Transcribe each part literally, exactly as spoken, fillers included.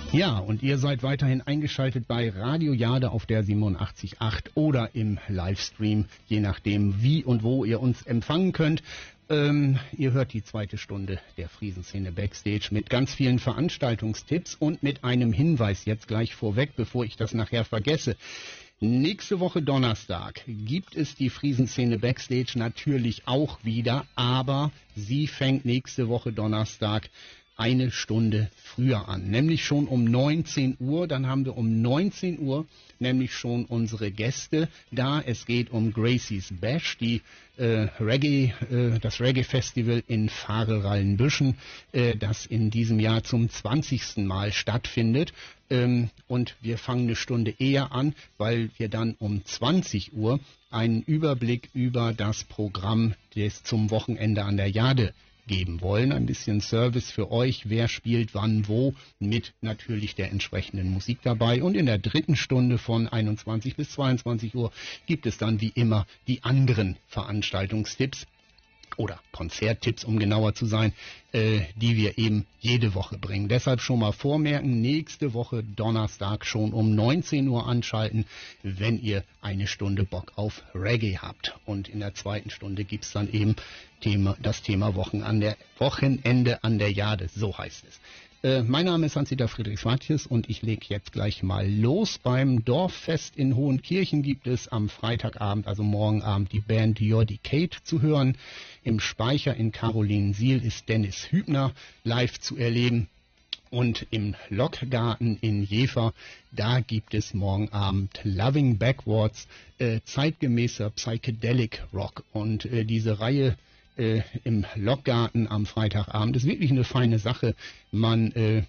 Ja, und ihr seid weiterhin eingeschaltet bei Radio Jade auf der siebenundachtzig Komma acht oder im Livestream, je nachdem wie und wo ihr uns empfangen könnt. Ähm, ihr hört die zweite Stunde der Friesenszene Backstage mit ganz vielen Veranstaltungstipps und mit einem Hinweis jetzt gleich vorweg, bevor ich das nachher vergesse. Nächste Woche Donnerstag gibt es die Friesenszene Backstage natürlich auch wieder, aber sie fängt nächste Woche Donnerstag eine Stunde früher an, nämlich schon um neunzehn Uhr. Dann haben wir um neunzehn Uhr nämlich schon unsere Gäste da. Es geht um Gracie's Bash, die äh, Reggae, äh, das Reggae-Festival in Fahrerallenbüschen, äh, das in diesem Jahr zum zwanzigsten Mal stattfindet. Ähm, und wir fangen eine Stunde eher an, weil wir dann um zwanzig Uhr einen Überblick über das Programm des zum Wochenende an der Jade geben wollen. Ein bisschen Service für euch, wer spielt wann wo, mit natürlich der entsprechenden Musik dabei. Und in der dritten Stunde von einundzwanzig bis zweiundzwanzig Uhr gibt es dann wie immer die anderen Veranstaltungstipps oder Konzerttipps, um genauer zu sein, äh, die wir eben jede Woche bringen. Deshalb schon mal vormerken, nächste Woche Donnerstag schon um neunzehn Uhr anschalten, wenn ihr eine Stunde Bock auf Reggae habt. Und in der zweiten Stunde gibt's dann eben Thema, das Thema Wochen an der, Wochenende an der Jade, so heißt es. Äh, mein Name ist Hans-Dieter Friedrich-Schwartjes und ich lege jetzt gleich mal los. Beim Dorffest in Hohenkirchen gibt es am Freitagabend, also morgen Abend, die Band Jordicate zu hören. Im Speicher in Carolinensiel ist Dennis Hübner live zu erleben. Und im Lokgarten in Jever, da gibt es morgen Abend Loving Backwards, äh, zeitgemäßer Psychedelic Rock. Und äh, diese Reihe äh, im Lokgarten am Freitagabend ist wirklich eine feine Sache. Man äh,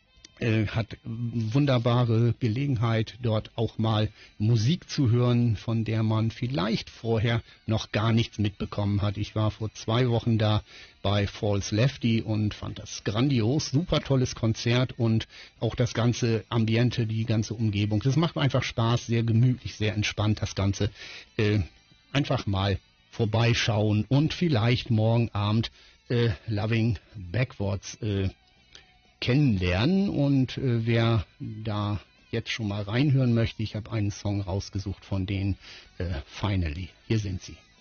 äh, hat wunderbare Gelegenheit, dort auch mal Musik zu hören, von der man vielleicht vorher noch gar nichts mitbekommen hat. Ich war vor zwei Wochen da bei False Lefty und fand das grandios, super tolles Konzert und auch das ganze Ambiente, die ganze Umgebung. Das macht einfach Spaß, sehr gemütlich, sehr entspannt, das Ganze. Äh, einfach mal vorbeischauen und vielleicht morgen Abend äh, Loving Backwards äh, kennenlernen. Und äh, wer da jetzt schon mal reinhören möchte, ich habe einen Song rausgesucht von denen, äh, Finally. Hier sind sie.